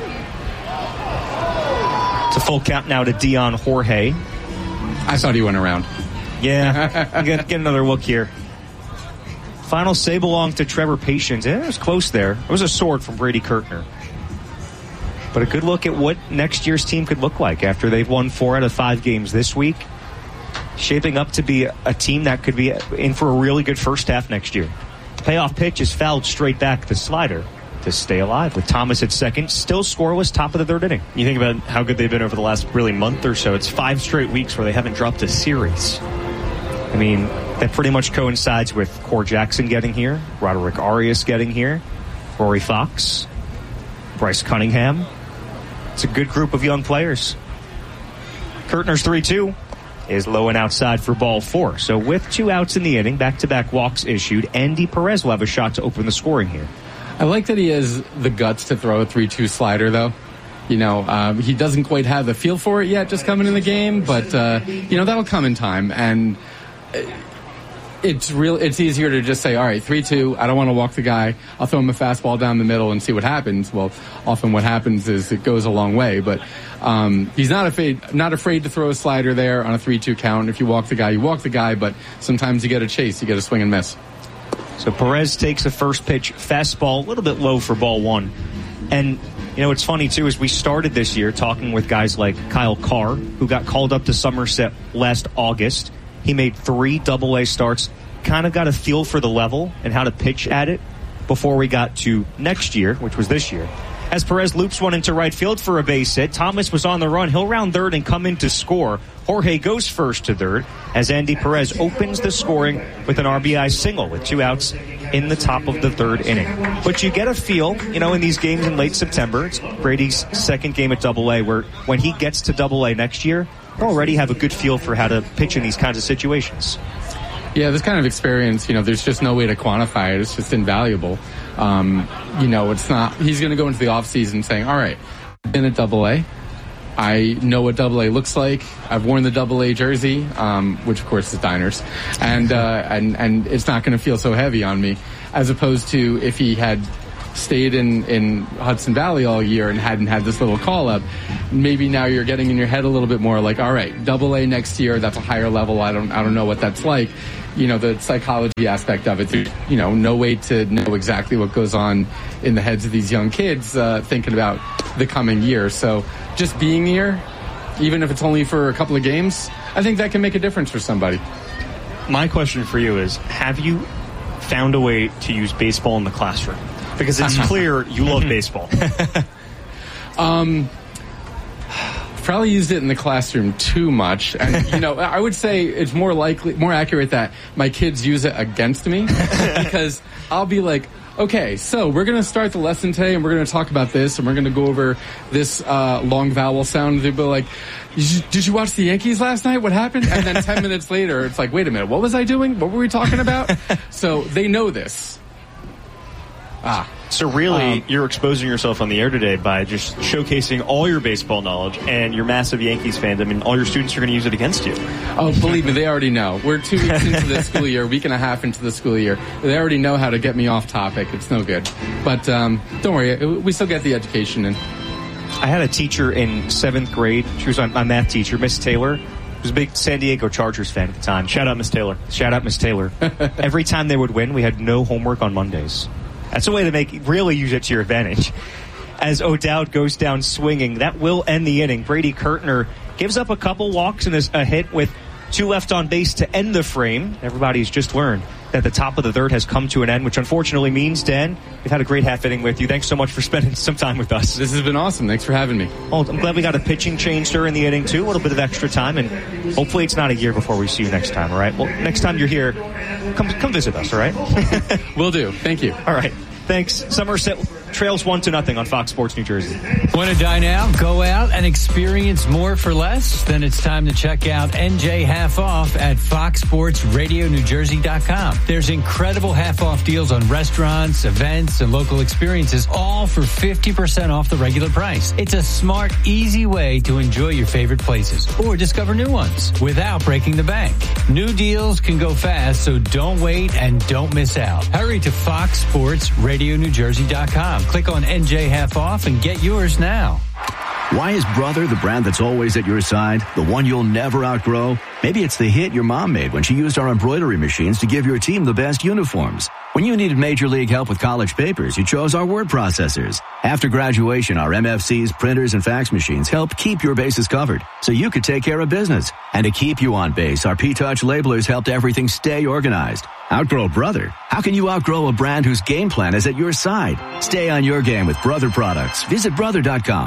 It's a full count now to Dion Jorge. I thought he went around. Yeah, you get, get another look here. Final say belonged to Trevor Patience. Yeah, it was close there. It was a sword from Brady Kirtner. But a good look at what next year's team could look like after they've won four out of five games this week. Shaping up to be a, a team that could be in for a really good first half next year. Payoff pitch is fouled straight back the slider to stay alive with Thomas at second, still scoreless, top of the third inning. You think about how good they've been over the last really month or so. It's five straight weeks where they haven't dropped a series. I mean, that pretty much coincides with Core Jackson getting here, Roderick Arias getting here, Rory Fox, Bryce Cunningham. It's a good group of young players. Kirtner's three two is low and outside for ball four. So with two outs in the inning, back-to-back walks issued, Andy Perez will have a shot to open the scoring here. I like that he has the guts to throw a three two slider, though. You know, um, he doesn't quite have the feel for it yet just coming in the game, but, uh, you know, that'll come in time. And it's real. It's easier to just say, all right, three two, I don't want to walk the guy. I'll throw him a fastball down the middle and see what happens. Well, often what happens is it goes a long way. But um, he's not afraid, not afraid to throw a slider there on a three two count. If you walk the guy, you walk the guy, but sometimes you get a chase. You get a swing and miss. So Perez takes a first pitch fastball, a little bit low for ball one. And, you know, what's funny, too, is we started this year talking with guys like Kyle Carr, who got called up to Somerset last August. He made three double-A starts, kind of got a feel for the level and how to pitch at it before we got to next year, which was this year. As Perez loops one into right field for a base hit, Thomas was on the run. He'll round third and come in to score. Jorge goes first to third as Andy Perez opens the scoring with an R B I single with two outs in the top of the third inning. But you get a feel, you know, in these games in late September, it's Brady's second game at Double A, where when he gets to Double A next year, he'll already have a good feel for how to pitch in these kinds of situations. Yeah, this kind of experience, you know, there's just no way to quantify it. It's just invaluable. Um, you know, it's not, he's going to go into the offseason saying, all right, I've been at Double A. I know what Double A looks like. I've worn the Double A jersey, um, which of course is Diners, and uh, and and it's not going to feel so heavy on me, as opposed to if he had stayed in in Hudson Valley all year and hadn't had this little call up. Maybe now you're getting in your head a little bit more like, all right, Double A next year, that's a higher level. I don't I don't know what that's like. You know, the psychology aspect of it. There's, you know, no way to know exactly what goes on in the heads of these young kids uh, thinking about the coming year. So just being here, even if it's only for a couple of games, I think that can make a difference for somebody. My question for you is, have you found a way to use baseball in the classroom? Because it's clear you love baseball. um... Probably used it in the classroom too much, and you know, I would say it's more likely, more accurate that my kids use it against me, because I'll be like, okay, so we're going to start the lesson today, and we're going to talk about this, and we're going to go over this uh, long vowel sound. They'll be like, did you, did you watch the Yankees last night? What happened? And then ten minutes later, it's like, wait a minute, what was I doing? What were we talking about? So they know this. Ah. So really, um, you're exposing yourself on the air today by just showcasing all your baseball knowledge and your massive Yankees fandom. I mean, all your students are going to use it against you. Oh, believe me, they already know. We're two weeks into the school year, a week and a half into the school year. They already know how to get me off topic. It's no good. But um, don't worry, we still get the education in. I had a teacher in seventh grade. She was my math teacher, Miss Taylor. She was a big San Diego Chargers fan at the time. Shout out, Miss Taylor. Shout out, Miss Taylor. Every time they would win, we had no homework on Mondays. That's a way to make really use it to your advantage. As O'Dowd goes down swinging, that will end the inning. Brady Kirtner gives up a couple walks and a hit with two left on base to end the frame. Everybody's just learned that the top of the third has come to an end, which unfortunately means, Dan, we've had a great half inning with you. Thanks so much for spending some time with us. This has been awesome. Thanks for having me. Well, I'm glad we got a pitching change during the inning, too. A little bit of extra time, and hopefully it's not a year before we see you next time, all right? Well, next time you're here, come come visit us, all right? Will do. Thank you. All right. Thanks. Somerset trails one to nothing on Fox Sports New Jersey. Want to dine out, go out, and experience more for less? Then it's time to check out N J Half Off at fox sports radio new jersey dot com. There's incredible half-off deals on restaurants, events, and local experiences, all for fifty percent off the regular price. It's a smart, easy way to enjoy your favorite places or discover new ones without breaking the bank. New deals can go fast, so don't wait and don't miss out. Hurry to fox sports radio new jersey dot com. Click on N J Half Off and get yours now. Why is Brother the brand that's always at your side? The one you'll never outgrow? Maybe it's the hit your mom made when she used our embroidery machines to give your team the best uniforms. When you needed major league help with college papers, you chose our word processors. After graduation, our M F Cs, printers, and fax machines helped keep your bases covered so you could take care of business. And to keep you on base, our P-Touch labelers helped everything stay organized. Outgrow Brother? How can you outgrow a brand whose game plan is at your side? Stay on your game with Brother products. Visit brother dot com.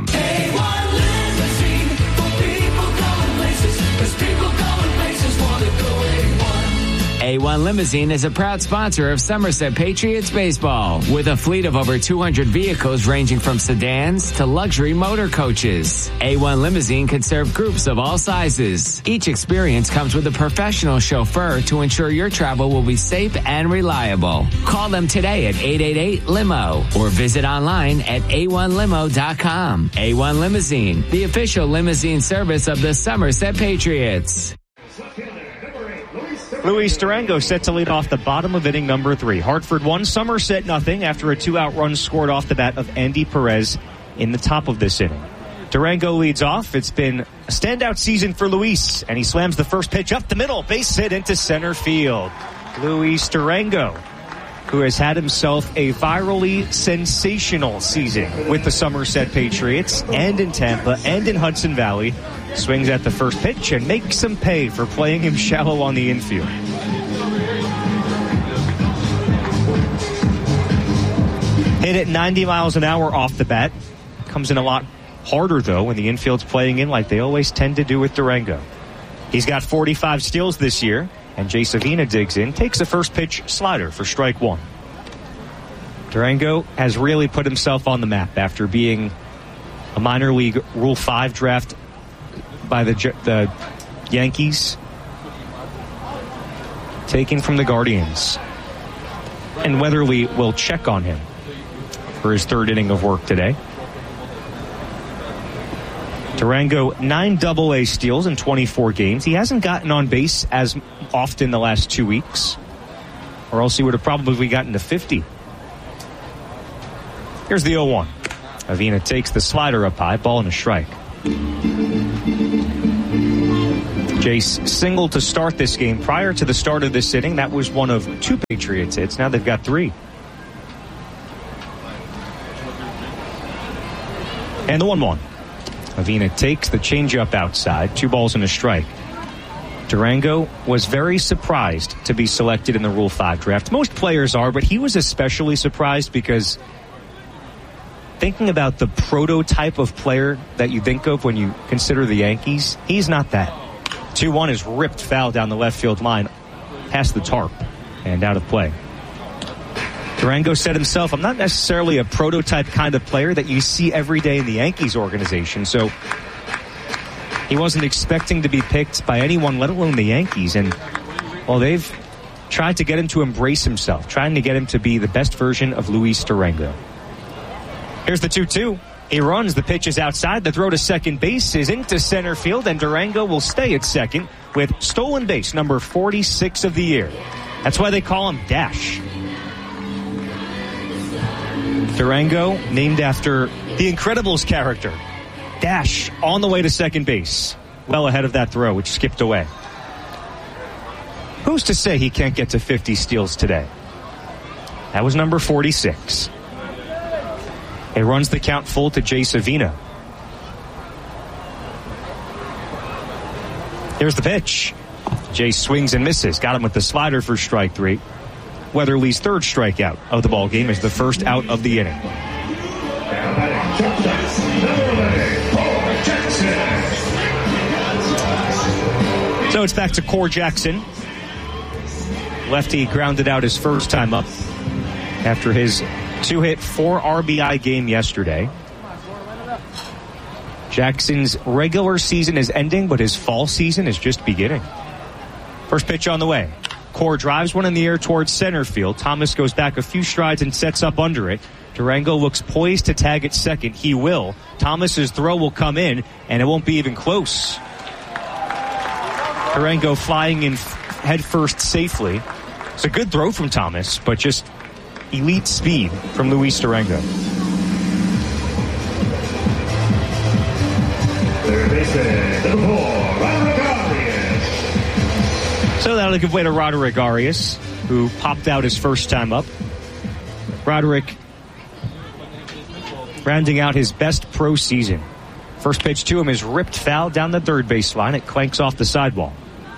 A one Limousine is a proud sponsor of Somerset Patriots baseball with a fleet of over two hundred vehicles ranging from sedans to luxury motor coaches. A one Limousine can serve groups of all sizes. Each experience comes with a professional chauffeur to ensure your travel will be safe and reliable. Call them today at eight eight eight limo or visit online at a one limo dot com. A one Limousine, the official limousine service of the Somerset Patriots. Luis Durango set to lead off the bottom of inning number three. Hartford one, Somerset nothing after a two-out run scored off the bat of Andy Perez in the top of this inning. Durango leads off. It's been a standout season for Luis, and he slams the first pitch up the middle, base hit into center field. Luis Durango, who has had himself a virally sensational season with the Somerset Patriots and in Tampa and in Hudson Valley, swings at the first pitch and makes him pay for playing him shallow on the infield. Hit at ninety miles an hour off the bat. Comes in a lot harder, though, when the infield's playing in like they always tend to do with Durango. He's got forty-five steals this year, and Jay Savina digs in, takes the first pitch slider for strike one. Durango has really put himself on the map after being a minor league Rule five draft by the, the Yankees, taken from the Guardians. And Weatherly will check on him for his third inning of work today. Durango, nine double A steals in twenty-four games. He hasn't gotten on base as often the last two weeks, or else he would have probably gotten to fifty. Here's the oh one. Avina takes the slider up high, ball and a strike. Jace singled to start this game. Prior to the start of this inning, that was one of two Patriots hits. Now they've got three. And the one one. Avina takes the changeup outside, two balls and a strike. Durango was very surprised to be selected in the Rule five draft. Most players are, but he was especially surprised because thinking about the prototype of player that you think of when you consider the Yankees, he's not that. two one is ripped foul down the left field line, past the tarp, and out of play. Durango said himself, I'm not necessarily a prototype kind of player that you see every day in the Yankees organization, so he wasn't expecting to be picked by anyone, let alone the Yankees. And, well, they've tried to get him to embrace himself, trying to get him to be the best version of Luis Durango. Here's the two two. He runs, the pitch is outside, the throw to second base is into center field, and Durango will stay at second with stolen base number forty-six of the year. That's why they call him Dash. Durango, named after the Incredibles character. Dash on the way to second base. Well ahead of that throw, which skipped away. Who's to say he can't get to fifty steals today? That was number forty-six. It runs the count full to Jay Savina. Here's the pitch. Jay swings and misses. Got him with the slider for strike three. Weatherly's third strikeout of the ball game is the first out of the inning. So it's back to Core Jackson. Lefty grounded out his first time up after his two-hit, four R B I game yesterday. Jackson's regular season is ending, but his fall season is just beginning. First pitch on the way. Core drives one in the air towards center field. Thomas goes back a few strides and sets up under it. Durango looks poised to tag at second. He will. Thomas's throw will come in, and it won't be even close. Durango flying in head first safely. It's a good throw from Thomas, but just elite speed from Luis Durango. So that'll give way to Roderick Arias, who popped out his first time up. Roderick rounding out his best pro season. First pitch to him is ripped foul down the third base line. It clanks off the sidewall.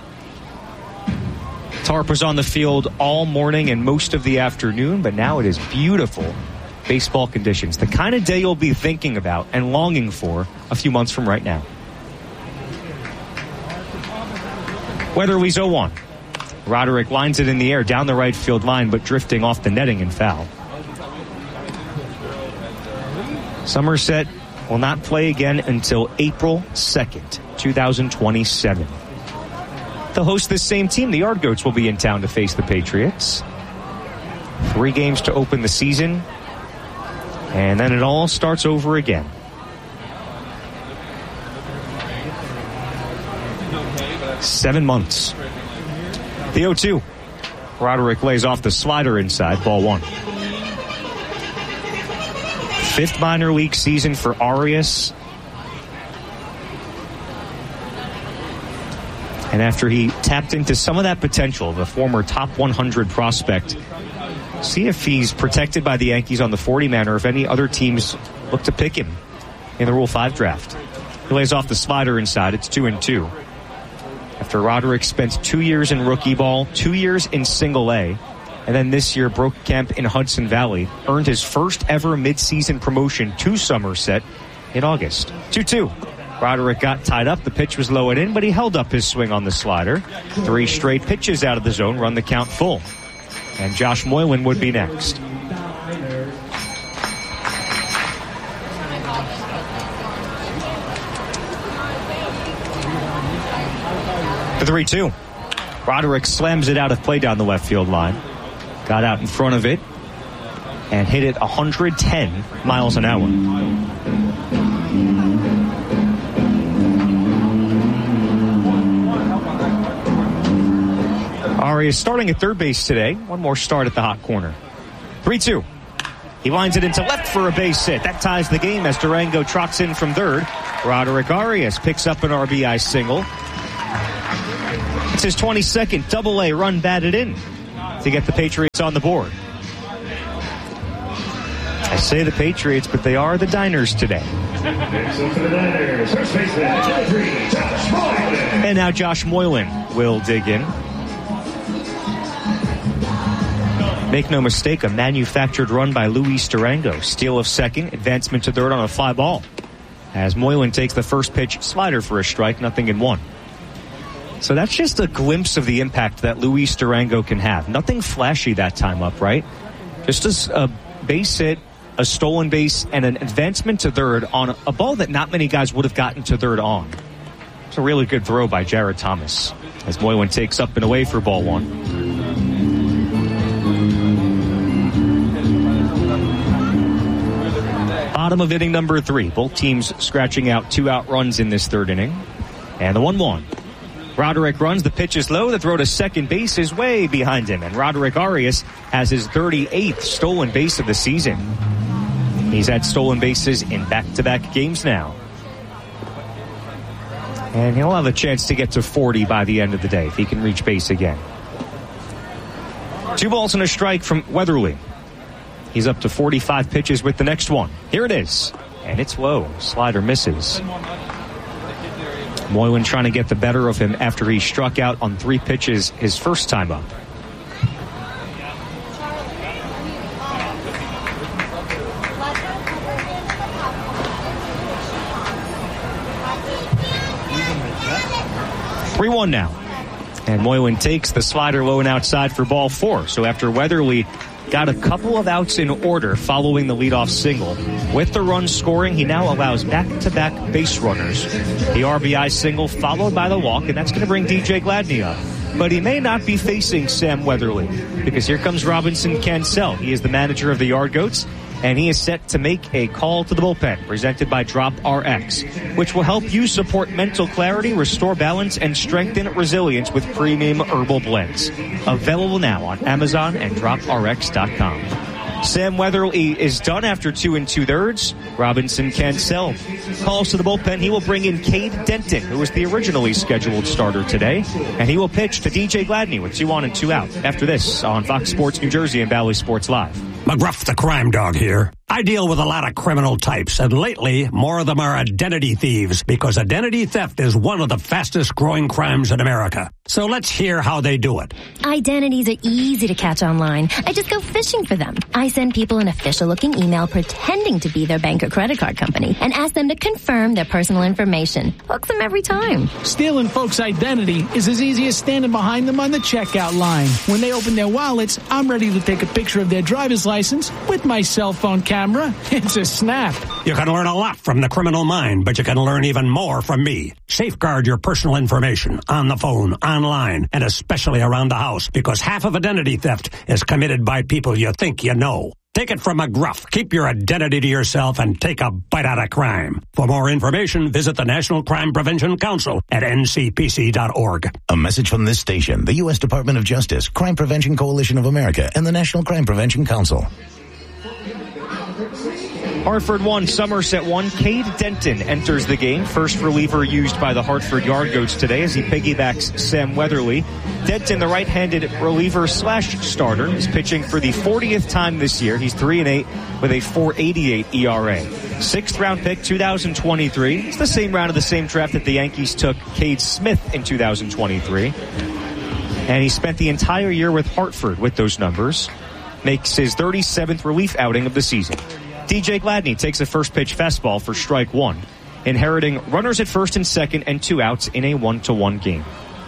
Tarp was on the field all morning and most of the afternoon, but now it is beautiful baseball conditions. The kind of day you'll be thinking about and longing for a few months from right now. Weatherly's oh one. Roderick lines it in the air down the right field line, but drifting off the netting and foul. Somerset will not play again until April second, twenty twenty-seven. They'll host this same team. The Yard Goats will be in town to face the Patriots. Three games to open the season, and then it all starts over again. Seven months. The oh two. Roderick lays off the slider inside, ball one. Fifth minor league season for Arias. And after he tapped into some of that potential, the former top one hundred prospect, see if he's protected by the Yankees on the forty-man or if any other teams look to pick him in the Rule five draft. He lays off the slider inside. It's two and two. After Roderick spent two years in rookie ball, two years in single A, and then this year broke camp in Hudson Valley, earned his first ever midseason promotion to Somerset in August. two two. Roderick got tied up. The pitch was low and in, but he held up his swing on the slider. Three straight pitches out of the zone, run the count full. And Josh Moylan would be next. The three two. Roderick slams it out of play down the left field line. Got out in front of it and hit it one hundred ten miles an hour. Arias starting at third base today. One more start at the hot corner. three two. He lines it into left for a base hit. That ties the game as Durango trots in from third. Roderick Arias picks up an R B I single. It's his twenty-second double A run batted in to get the Patriots on the board. I say the Patriots, but they are the Diners today. And now Josh Moylan will dig in. Make no mistake, a manufactured run by Luis Durango. Steal of second, advancement to third on a fly ball. As Moylan takes the first pitch, slider for a strike, nothing in one. So that's just a glimpse of the impact that Luis Durango can have. Nothing flashy that time up, right? Just a, a base hit, a stolen base, and an advancement to third on a ball that not many guys would have gotten to third on. It's a really good throw by Jared Thomas as Moylan takes up and away for ball one. Bottom of inning number three. Both teams scratching out two out runs in this third inning. And the one one. Roderick runs. The pitch is low. The throw to second base is way behind him. And Roderick Arias has his thirty-eighth stolen base of the season. He's had stolen bases in back-to-back games now. And he'll have a chance to get to forty by the end of the day if he can reach base again. Two balls and a strike from Weatherly. He's up to forty-five pitches with the next one. Here it is. And it's low. Slider misses. Moylan trying to get the better of him after he struck out on three pitches his first time up. three one now. And Moylan takes the slider low and outside for ball four. So after Weatherly got a couple of outs in order following the leadoff single, with the run scoring, he now allows back-to-back base runners. The R B I single followed by the walk, and that's going to bring D J Gladney up. But he may not be facing Sam Weatherly, because here comes Robinson Cancel. He is the manager of the Yard Goats, and he is set to make a call to the bullpen, presented by Drop R X, which will help you support mental clarity, restore balance, and strengthen resilience with premium herbal blends. Available now on Amazon and drop R X dot com. Sam Weatherly is done after two and two-thirds. Robinson Cancel calls to the bullpen. He will bring in Cade Denton, who was the originally scheduled starter today, and he will pitch to D J Gladney with two on and two out. After this on Fox Sports New Jersey and Bally Sports Live. McGruff the Crime Dog here. I deal with a lot of criminal types, and lately, more of them are identity thieves, because identity theft is one of the fastest growing crimes in America. So let's hear how they do it. Identities are easy to catch online. I just go fishing for them. I send people an official-looking email pretending to be their bank or credit card company and ask them to confirm their personal information. Hooks them every time. Stealing folks' identity is as easy as standing behind them on the checkout line. When they open their wallets, I'm ready to take a picture of their driver's license with my cell phone camera. It's a snap. You can learn a lot from the criminal mind, but you can learn even more from me. Safeguard your personal information on the phone, online, and especially around the house, because half of identity theft is committed by people you think you know. Take it from McGruff. Keep your identity to yourself and take a bite out of crime. For more information, visit the National Crime Prevention Council at N C P C dot org. A message from this station, the U S Department of Justice, Crime Prevention Coalition of America, and the National Crime Prevention Council. Hartford one, Somerset one. Cade Denton enters the game. First reliever used by the Hartford Yard Goats today as he piggybacks Sam Weatherly. Denton, the right-handed reliever slash starter, is pitching for the fortieth time this year. He's three and eight with a four eighty-eight E R A. Sixth round pick, two thousand twenty-three. It's the same round of the same draft that the Yankees took Cade Smith in two thousand twenty-three. And he spent the entire year with Hartford with those numbers. Makes his thirty-seventh relief outing of the season. D J Gladney takes a first pitch fastball for strike one. inheriting runners at first and second and two outs in a one-to-one game.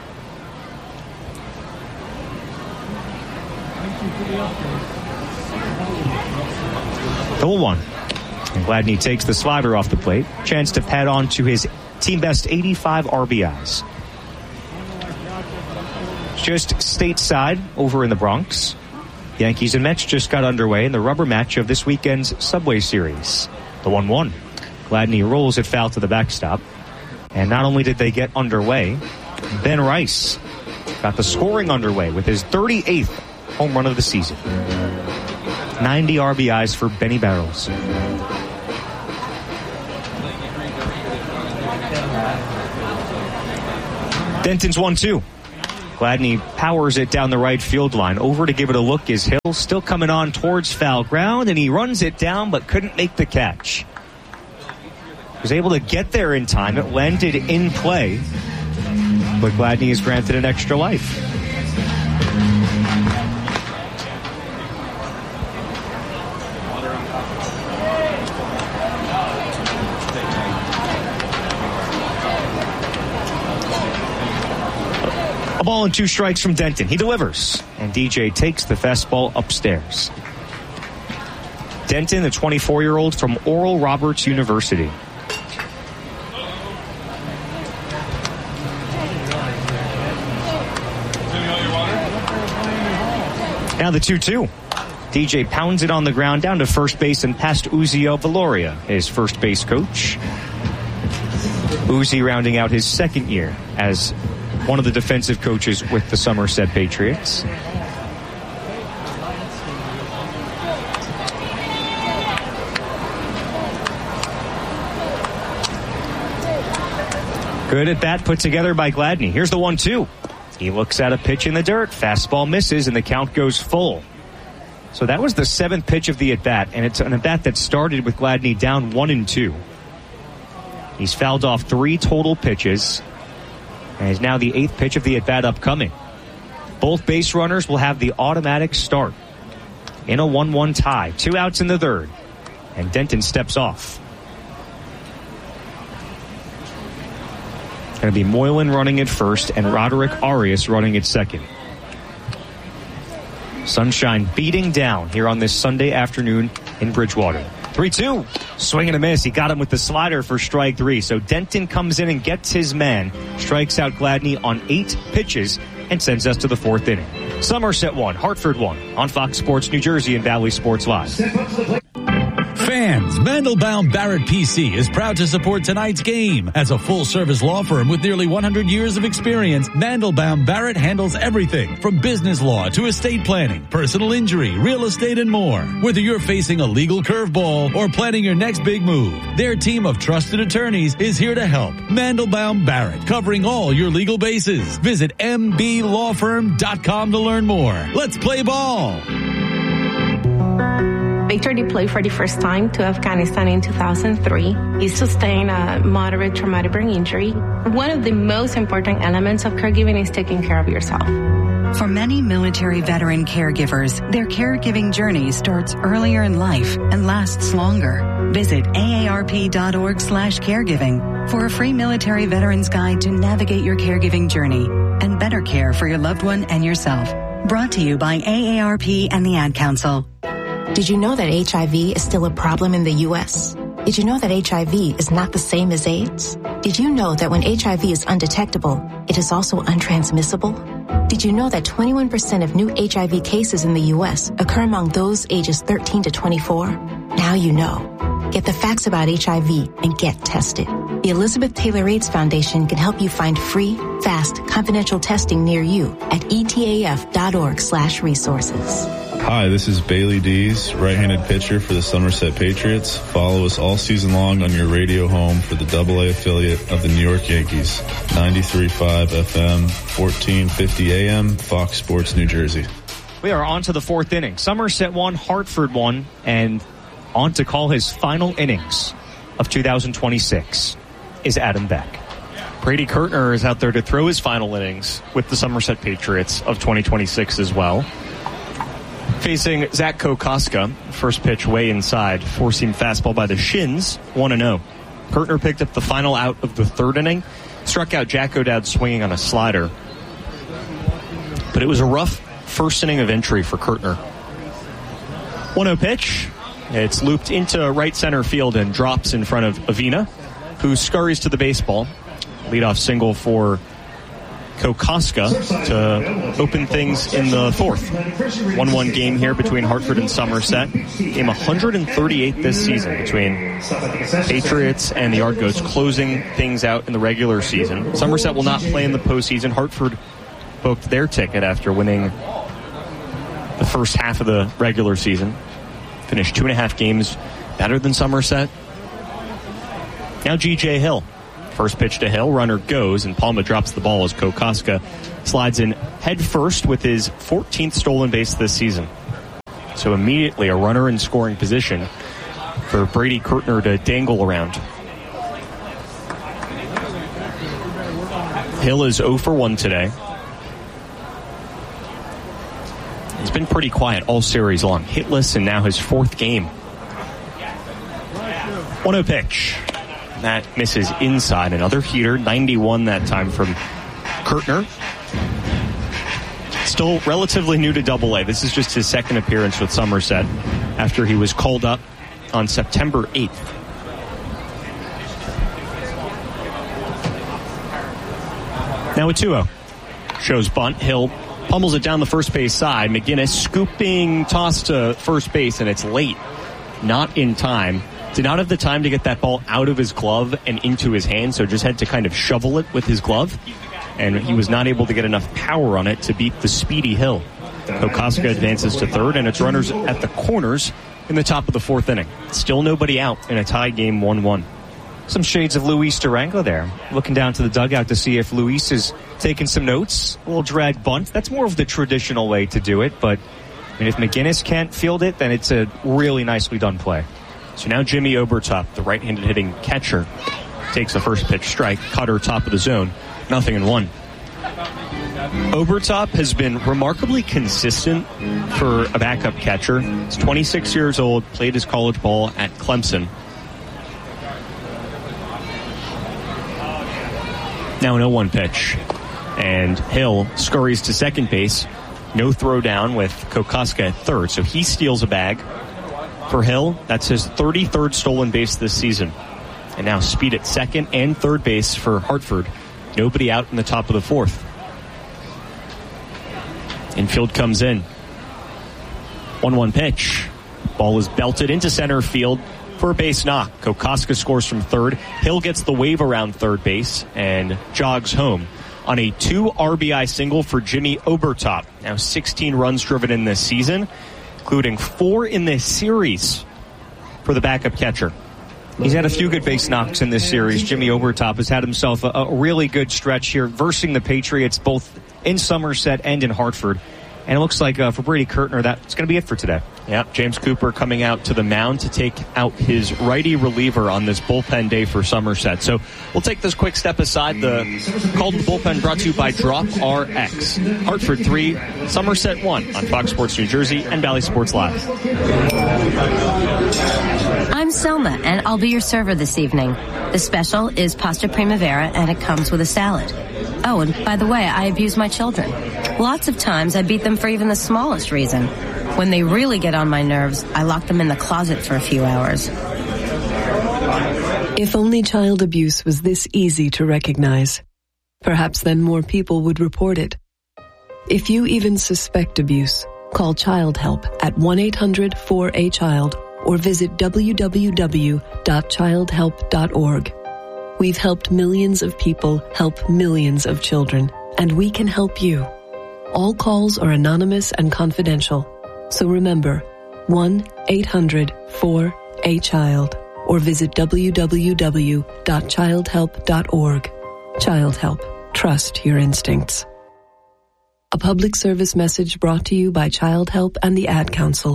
oh one. And Gladney takes the slider off the plate. Chance to pad on to his team best eighty-five R B Is. Just stateside over in the Bronx. Yankees and Mets just got underway in the rubber match of this weekend's Subway Series. The one one. Gladney rolls it foul to the backstop. And not only did they get underway, Ben Rice got the scoring underway with his thirty-eighth home run of the season. ninety R B Is for Benny Barrels. Denton's one two. Gladney powers it down the right field line. Over to give it a look is Hill, still coming on towards foul ground, and he runs it down but couldn't make the catch. Was able to get there in time. It landed in play, but Gladney is granted an extra life. A ball and two strikes from Denton. He delivers, and D J takes the fastball upstairs. Denton, the twenty-four-year-old from Oral Roberts University. Now the two two. D J pounds it on the ground down to first base and past Uzio Valoria, his first base coach. Uzi rounding out his second year as one of the defensive coaches with the Somerset Patriots. Good at bat put together by Gladney. Here's the one two. He looks at a pitch in the dirt. Fastball misses, and the count goes full. So that was the seventh pitch of the at-bat, and it's an at-bat that started with Gladney down one and two. He's fouled off three total pitches, and is now the eighth pitch of the at-bat upcoming. Both base runners will have the automatic start in a one one tie. Two outs in the third, and Denton steps off. Going to be Moylan running at first and Roderick Arias running at second. Sunshine beating down here on this Sunday afternoon in Bridgewater. three two. Swing and a miss. He got him with the slider for strike three. So Denton comes in and gets his man. Strikes out Gladney on eight pitches and sends us to the fourth inning. Somerset one, Hartford one on Fox Sports New Jersey and Valley Sports Live. Fans, Mandelbaum Barrett P C is proud to support tonight's game. As a full-service law firm with nearly one hundred years of experience, Mandelbaum Barrett handles everything from business law to estate planning, personal injury, real estate, and more. Whether you're facing a legal curveball or planning your next big move, their team of trusted attorneys is here to help. Mandelbaum Barrett, covering all your legal bases. Visit m b law firm dot com to learn more. Let's play ball. Victor deployed for the first time to Afghanistan in two thousand three. He sustained a moderate traumatic brain injury. One of the most important elements of caregiving is taking care of yourself. For many military veteran caregivers, their caregiving journey starts earlier in life and lasts longer. Visit A A R P dot org slash caregiving for a free military veterans guide to navigate your caregiving journey and better care for your loved one and yourself. Brought to you by A A R P and the Ad Council. Did you know that H I V is still a problem in the U S? Did you know that H I V is not the same as AIDS? Did you know that when H I V is undetectable, it is also untransmissible? Did you know that twenty-one percent of new H I V cases in the U S occur among those ages thirteen to twenty-four? Now you know. Get the facts about H I V and get tested. The Elizabeth Taylor AIDS Foundation can help you find free, fast, confidential testing near you at E T A F dot org slash resources. Hi, this is Bailey Dees, right-handed pitcher for the Somerset Patriots. Follow us all season long on your radio home for the double A affiliate of the New York Yankees. ninety-three point five F M, fourteen fifty A M, Fox Sports New Jersey. We are on to the fourth inning. Somerset one, Hartford one, and on to call his final innings of two thousand twenty-six is Adam Beck. Brady Kirtner is out there to throw his final innings with the Somerset Patriots of twenty twenty-six as well. Facing Zach Kokoska, first pitch way inside, four-seam fastball by the shins, one and oh. Kirtner picked up the final out of the third inning, struck out Jack O'Dowd swinging on a slider. But it was a rough first inning of entry for Kirtner. one oh pitch. It's looped into right center field and drops in front of Avina, who scurries to the baseball. Leadoff single for Kokoska to open things in the fourth. one one game here between Hartford and Somerset. Game one hundred thirty-eight this season between Patriots and the Argoats, closing things out in the regular season. Somerset will not play in the postseason. Hartford booked their ticket after winning the first half of the regular season. Finished two and a half games better than Somerset. Now G J Hill. First pitch to Hill, runner goes, and Palma drops the ball as Kokoska slides in head first with his fourteenth stolen base this season. So immediately a runner in scoring position for Brady Kirtner to dangle around. Hill is oh for one today. He's been pretty quiet all series long. Hitless in now his fourth game. one oh pitch. That misses inside. Another heater, ninety-one that time from Kirtner. Still relatively new to Double A. This is just his second appearance with Somerset after he was called up on September eighth. Now a two oh. Shows bunt. Hill pummels it down the first base side. McGinnis scooping toss to first base, and it's late. Not in time. Did not have the time to get that ball out of his glove and into his hand, so just had to kind of shovel it with his glove. And he was not able to get enough power on it to beat the speedy Hill. Kokoska advances to third, and it's runners at the corners in the top of the fourth inning. Still nobody out in a tie game one one. Some shades of Luis Durango there. Looking down to the dugout to see if Luis is taking some notes. A little drag bunt. That's more of the traditional way to do it, but I mean, if McGinnis can't field it, then it's a really nicely done play. So now Jimmy Obertop, the right-handed hitting catcher, takes the first pitch strike. Cutter top of the zone. Nothing in one. Obertop has been remarkably consistent for a backup catcher. He's twenty-six years old, played his college ball at Clemson. Now an oh one pitch. And Hill scurries to second base. No throw down with Kokoska at third. So he steals a bag. For Hill, that's his thirty-third stolen base this season. And now speed at second and third base for Hartford. Nobody out in the top of the fourth. Infield comes in. one one pitch. Ball is belted into center field for a base knock. Kokoska scores from third. Hill gets the wave around third base and jogs home on a two R B I single for Jimmy Obertop. Now sixteen runs driven in this season, including four in this series for the backup catcher. He's had a few good base knocks in this series. Jimmy Obertop has had himself a, a really good stretch here, versing the Patriots both in Somerset and in Hartford. And it looks like uh, for Brady Kirtner, that's going to be it for today. Yeah, James Cooper coming out to the mound to take out his righty reliever on this bullpen day for Somerset. So we'll take this quick step aside. The call to the bullpen brought to you by Drop R X. Hartford three, Somerset one on Fox Sports New Jersey and Valley Sports Live. I'm Selma, and I'll be your server this evening. The special is pasta primavera, and it comes with a salad. Oh, and by the way, I abuse my children. Lots of times I beat them for even the smallest reason. When they really get on my nerves, I lock them in the closet for a few hours. If only child abuse was this easy to recognize, perhaps then more people would report it. If you even suspect abuse, call Child Help at one eight hundred four A child or visit w w w dot child help dot org. We've helped millions of people help millions of children, and we can help you. All calls are anonymous and confidential. So remember, one eight hundred four A child or visit w w w dot child help dot org. Child Help. Trust your instincts. A public service message brought to you by Child Help and the Ad Council.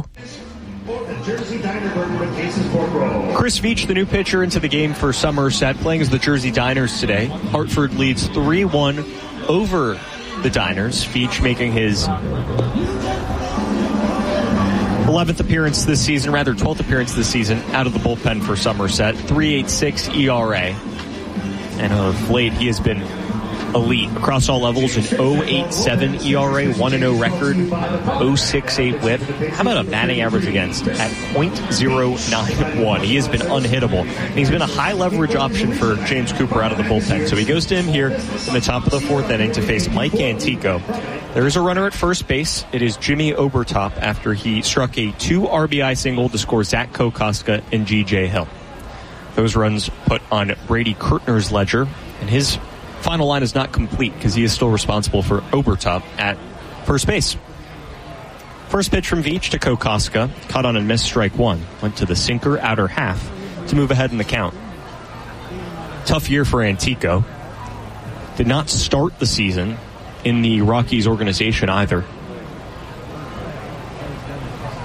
Chris Veach, the new pitcher, into the game for Somerset, playing as the Jersey Diners today. Hartford leads three one over the Diners. Veach making his eleventh appearance this season, rather twelfth appearance this season out of the bullpen for Somerset. three point eight six E R A. And of late, he has been elite across all levels. An oh point eight seven E R A, one and oh record, oh point six eight whip. How about a batting average against at point oh nine one? He has been unhittable. And he's been a high leverage option for James Cooper out of the bullpen. So he goes to him here in the top of the fourth inning to face Mike Antico. There is a runner at first base. It is Jimmy Obertop after he struck a two R B I single to score Zach Kokoska and G J Hill. Those runs put on Brady Kurtner's ledger, and his final line is not complete because he is still responsible for Obertop at first base. First pitch from Veach to Kokoska, caught on a missed strike one. Went to the sinker outer half to move ahead in the count. Tough year for Antico. Did not start the season in the Rockies organization either.